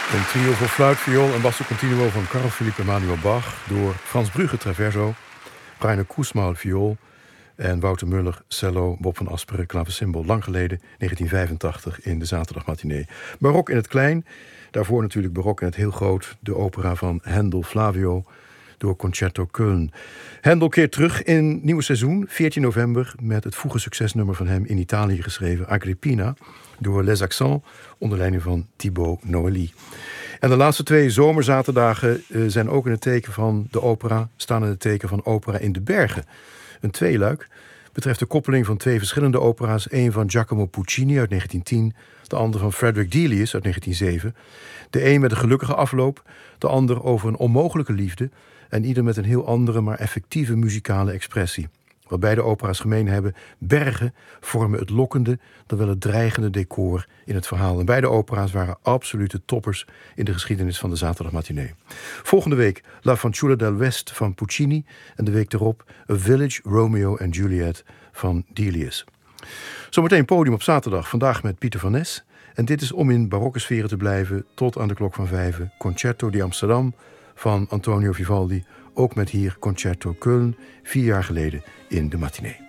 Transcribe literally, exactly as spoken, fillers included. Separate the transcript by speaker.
Speaker 1: Een trio voor fluit, viool en basso continuo van Carl Philipp Emanuel Bach door Frans Brugge traverso, Rainer Koesmaal viool en Wouter Muller cello, Bob van Asperen klavecimbal. Lang geleden, negentien vijfentachtig, in de zaterdagmatinee. Barok in het klein, daarvoor natuurlijk barok in het heel groot, de opera van Handel Flavio door Concerto Köln. Handel keert terug in nieuwe seizoen, veertien november, met het vroege succesnummer van hem in Italië geschreven, Agrippina, door Les Accents, onder leiding van Thibaut Noëlly. En de laatste twee zomerzaterdagen uh, zijn ook in het teken van de opera, staan in het teken van Opera in de Bergen. Een tweeluik betreft de koppeling van twee verschillende opera's, één van Giacomo Puccini uit negentien tien, de ander van Frederick Delius uit negentien zeven. De een met een gelukkige afloop, de ander over een onmogelijke liefde en ieder met een heel andere, maar effectieve muzikale expressie. Wat beide opera's gemeen hebben, bergen vormen het lokkende, dan wel het dreigende decor in het verhaal. En beide opera's waren absolute toppers in de geschiedenis van de zaterdagmatinee. Volgende week La Fanciulla del West van Puccini en de week erop A Village, Romeo and Juliet van Delius. Zometeen podium op zaterdag, vandaag met Pieter van Nes. En dit is om in barokke sferen te blijven tot aan de klok van vijven. Concerto di Amsterdam van Antonio Vivaldi, ook met hier Concerto Köln, vier jaar geleden in de matinee.